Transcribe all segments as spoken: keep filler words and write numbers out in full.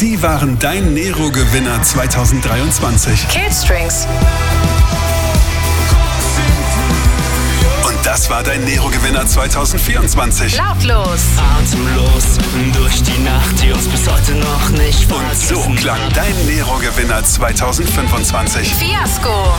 Sie waren dein Nero-Gewinner zweitausenddreiundzwanzig. Killstrings. Und das war dein Nero-Gewinner zweitausendvierundzwanzig. Lautlos. Atemlos durch die Nacht, die uns bis heute noch nicht Und so klang dein Nero-Gewinner zweitausendfünfundzwanzig. Fiasko.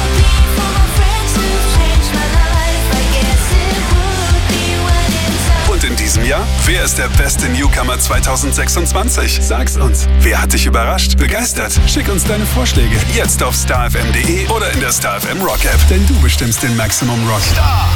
Und in diesem Jahr, wer ist der beste Newcomer zweitausendsechsundzwanzig? Sag's uns. Wer hat dich überrascht, begeistert? Schick uns deine Vorschläge jetzt auf starfm punkt de oder in der StarFM Rock App, denn du bestimmst den Maximum Rock. Star.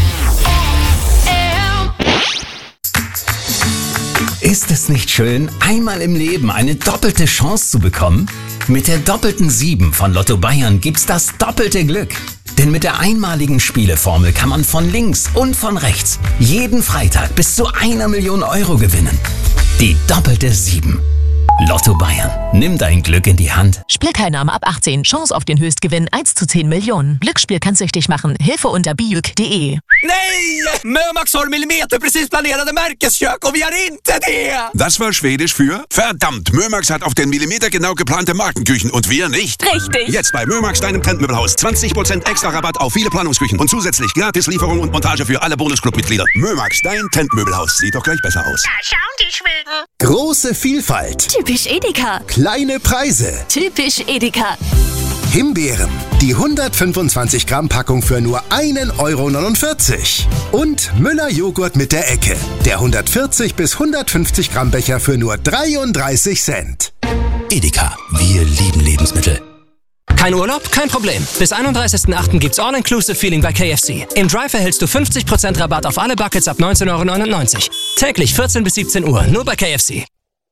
Ist es nicht schön, einmal im Leben eine doppelte Chance zu bekommen? Mit der doppelten sieben von Lotto Bayern gibt's das doppelte Glück. Denn mit der einmaligen Spieleformel kann man von links und von rechts jeden Freitag bis zu einer Million Euro gewinnen. Die doppelte sieben. Lotto Bayern. Nimm dein Glück in die Hand. Spielteilnahme ab achtzehn. Chance auf den Höchstgewinn eins zu zehn Millionen. Glücksspiel kann süchtig machen. Hilfe unter bijuk punkt de. Nej! Mömax har millimeter precis planerade Märkeskök och vi har inte det! Das war Schwedisch für verdammt, Mömax hat auf den Millimeter genau geplante Markenküchen und wir nicht. Richtig. Jetzt bei Mömax, deinem Trendmöbelhaus. zwanzig Prozent extra Rabatt auf viele Planungsküchen und zusätzlich gratis Lieferung und Montage für alle Bonusclub-Mitglieder. Mömax, dein Trendmöbelhaus. Sieht doch gleich besser aus. Da schauen die Schweden. Große Vielfalt. Typisch Edeka. Kleine Preise. Typisch Edeka. Himbeeren. Die hundertfünfundzwanzig Gramm Packung für nur einen Euro neunundvierzig. Und Müller Joghurt mit der Ecke. Der hundertvierzig bis hundertfünfzig Gramm Becher für nur dreiunddreißig Cent. Edeka. Wir lieben Lebensmittel. Kein Urlaub? Kein Problem. Bis einunddreißigsten achten gibt's All-Inclusive Feeling bei K F C. Im Drive erhältst du fünfzig Prozent Rabatt auf alle Buckets ab neunzehn Euro neunundneunzig. Täglich vierzehn bis siebzehn Uhr, nur bei K F C.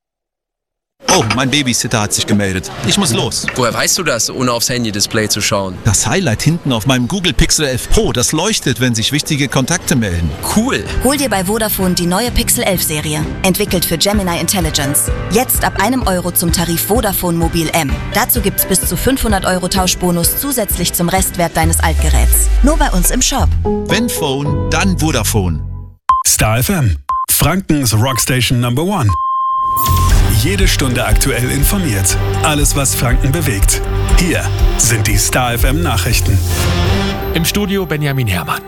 Oh, mein Babysitter hat sich gemeldet. Ich muss los. Woher weißt du das, ohne aufs Handy-Display zu schauen? Das Highlight hinten auf meinem Google Pixel elf Pro, das leuchtet, wenn sich wichtige Kontakte melden. Cool. Hol dir bei Vodafone die neue Pixel elf Serie. Entwickelt für Gemini Intelligence. Jetzt ab einem Euro zum Tarif Vodafone Mobil M. Dazu gibt's bis zu fünfhundert Euro Tauschbonus zusätzlich zum Restwert deines Altgeräts. Nur bei uns im Shop. Wenn Phone, dann Vodafone. StarFM. Frankens Rockstation Number One. Jede Stunde aktuell informiert. Alles, was Franken bewegt. Hier sind die StarFM Nachrichten. Im Studio Benjamin Herrmann.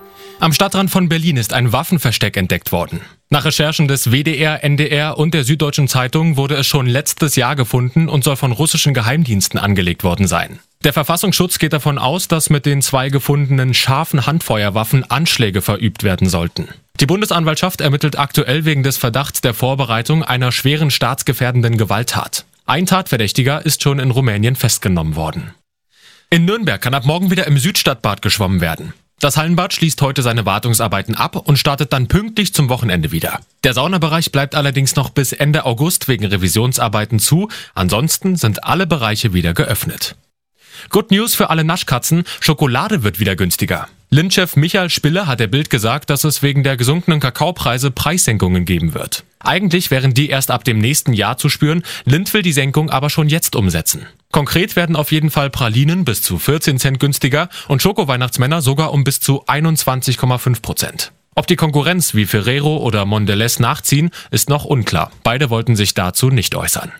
Am Stadtrand von Berlin ist ein Waffenversteck entdeckt worden. Nach Recherchen des W D R, N D R und der Süddeutschen Zeitung wurde es schon letztes Jahr gefunden und soll von russischen Geheimdiensten angelegt worden sein. Der Verfassungsschutz geht davon aus, dass mit den zwei gefundenen scharfen Handfeuerwaffen Anschläge verübt werden sollten. Die Bundesanwaltschaft ermittelt aktuell wegen des Verdachts der Vorbereitung einer schweren staatsgefährdenden Gewalttat. Ein Tatverdächtiger ist schon in Rumänien festgenommen worden. In Nürnberg kann ab morgen wieder im Südstadtbad geschwommen werden. Das Hallenbad schließt heute seine Wartungsarbeiten ab und startet dann pünktlich zum Wochenende wieder. Der Saunabereich bleibt allerdings noch bis Ende August wegen Revisionsarbeiten zu. Ansonsten sind alle Bereiche wieder geöffnet. Good News für alle Naschkatzen, Schokolade wird wieder günstiger. Lindt-Chef Michael Spille hat der Bild gesagt, dass es wegen der gesunkenen Kakaopreise Preissenkungen geben wird. Eigentlich wären die erst ab dem nächsten Jahr zu spüren, Lindt will die Senkung aber schon jetzt umsetzen. Konkret werden auf jeden Fall Pralinen bis zu vierzehn Cent günstiger und Schoko-Weihnachtsmänner sogar um bis zu einundzwanzig Komma fünf Prozent. Ob die Konkurrenz wie Ferrero oder Mondelez nachziehen, ist noch unklar. Beide wollten sich dazu nicht äußern.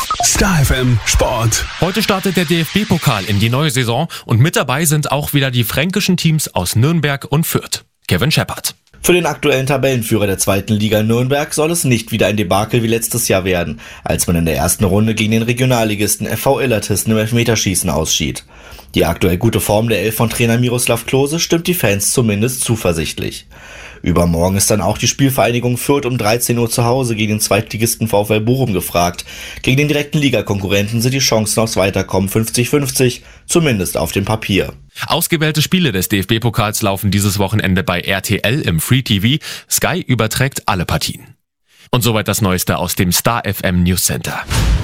StarFM Sport. Heute startet der D F B-Pokal in die neue Saison und mit dabei sind auch wieder die fränkischen Teams aus Nürnberg und Fürth. Kevin Scheppert. Für den aktuellen Tabellenführer der zweiten Liga Nürnberg soll es nicht wieder ein Debakel wie letztes Jahr werden, als man in der ersten Runde gegen den Regionalligisten F V Illertissen im Elfmeterschießen ausschied. Die aktuell gute Form der Elf von Trainer Miroslav Klose stimmt die Fans zumindest zuversichtlich. Übermorgen ist dann auch die Spielvereinigung Fürth um dreizehn Uhr zu Hause gegen den Zweitligisten VfL Bochum gefragt. Gegen den direkten Ligakonkurrenten sind die Chancen aufs Weiterkommen fünfzig fünfzig, zumindest auf dem Papier. Ausgewählte Spiele des D F B-Pokals laufen dieses Wochenende bei R T L im Free T V. Sky überträgt alle Partien. Und soweit das Neueste aus dem StarFM News Center.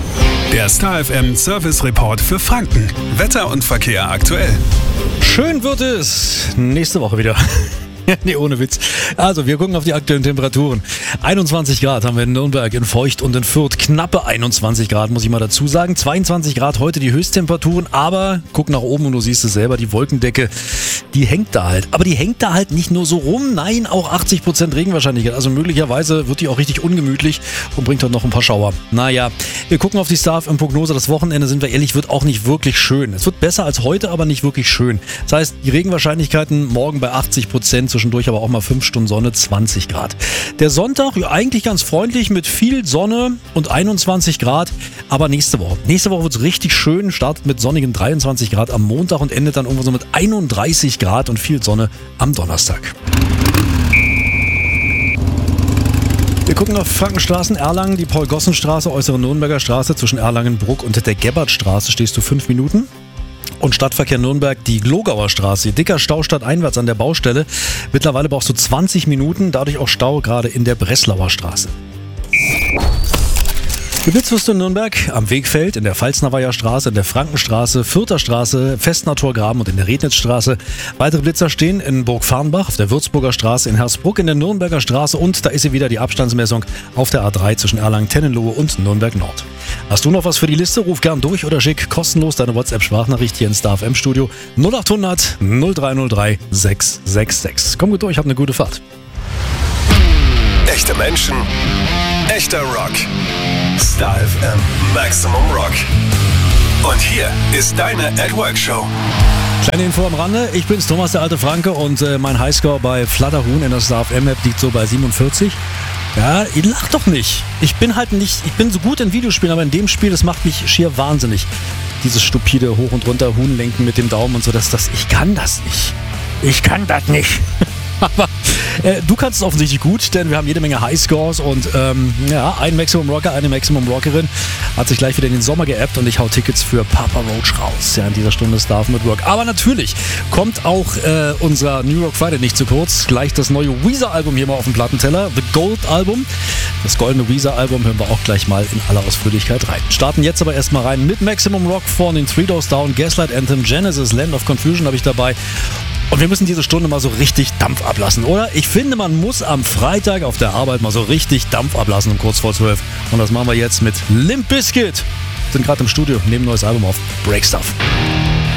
Der StarFM Service Report für Franken. Wetter und Verkehr aktuell. Schön wird es nächste Woche wieder. Nee, ohne Witz. Also, wir gucken auf die aktuellen Temperaturen. einundzwanzig Grad haben wir in Nürnberg, in Feucht und in Fürth. Knappe einundzwanzig Grad, muss ich mal dazu sagen. zweiundzwanzig Grad heute die Höchsttemperaturen, aber guck nach oben und du siehst es selber, die Wolkendecke, die hängt da halt. Aber die hängt da halt nicht nur so rum, nein, auch achtzig Prozent Regenwahrscheinlichkeit. Also möglicherweise wird die auch richtig ungemütlich und bringt dort noch ein paar Schauer. Naja, wir gucken auf die Star F M-Prognose. Das Wochenende, sind wir ehrlich, wird auch nicht wirklich schön. Es wird besser als heute, aber nicht wirklich schön. Das heißt, die Regenwahrscheinlichkeiten morgen bei achtzig Prozent, zwischendurch aber auch mal fünf Stunden Sonne, zwanzig Grad. Der Sonntag, ja, eigentlich ganz freundlich mit viel Sonne und einundzwanzig Grad, aber nächste Woche. Nächste Woche wird es richtig schön, startet mit sonnigen dreiundzwanzig Grad am Montag und endet dann irgendwo so mit einunddreißig Grad und viel Sonne am Donnerstag. Wir gucken auf Frankenstraßen, Erlangen, die Paul-Gossen-Straße, äußere Nürnberger Straße, zwischen Erlangen-Bruck und der Gebhardtstraße stehst du fünf Minuten. Und Stadtverkehr Nürnberg, die Glogauer Straße, dicker Stau stadteinwärts an der Baustelle. Mittlerweile brauchst du zwanzig Minuten, dadurch auch Stau gerade in der Breslauer Straße. Geblitzt wirst du in Nürnberg am Wegfeld, in der Pfalznaweier Straße, in der Frankenstraße, Fürther Straße, Festner-Torgraben und in der Rednitzstraße. Weitere Blitzer stehen in Burgfarnbach, auf der Würzburger Straße, in Hersbruck, in der Nürnberger Straße und da ist sie wieder, die Abstandsmessung auf der A drei zwischen Erlangen-Tennenlohe und Nürnberg Nord. Hast du noch was für die Liste? Ruf gern durch oder schick kostenlos deine WhatsApp-Sprachnachricht hier ins Star F M-Studio null acht hundert null drei null drei sechs sechs sechs. Komm gut durch, hab eine gute Fahrt. Echte Menschen, echter Rock. Star F M Maximum Rock. Und hier ist deine At Work Show. Kleine Info am Rande, ich bin's, Thomas, der alte Franke, und äh, mein Highscore bei Flatterhuhn in der Star F M-App liegt so bei siebenundvierzig. Ja, ihr lacht doch nicht. Ich bin halt nicht, ich bin so gut in Videospielen, aber in dem Spiel, das macht mich schier wahnsinnig. Dieses stupide Hoch- und runter Huhnlenken mit dem Daumen und so, das, das, ich kann das nicht. Ich kann das nicht. Aber äh, du kannst es offensichtlich gut, denn wir haben jede Menge Highscores und ähm, ja, ein Maximum Rocker, eine Maximum Rockerin hat sich gleich wieder in den Sommer geappt und ich hau Tickets für Papa Roach raus. Ja, in dieser Stunde Star F M at Work. Aber natürlich kommt auch äh, unser New York Friday nicht zu kurz. Gleich das neue Weezer-Album hier mal auf dem Plattenteller, The Gold-Album. Das goldene Weezer-Album hören wir auch gleich mal in aller Ausführlichkeit rein. Starten jetzt aber erstmal rein mit Maximum Rock von den Three Doors Down, Gaslight Anthem, Genesis, Land of Confusion habe ich dabei. Und wir müssen diese Stunde mal so richtig Dampf ablassen, oder? Ich finde, man muss am Freitag auf der Arbeit mal so richtig Dampf ablassen um kurz vor zwölf. Und das machen wir jetzt mit Limp Bizkit. Sind gerade im Studio, nehmen ein neues Album auf. Break Stuff.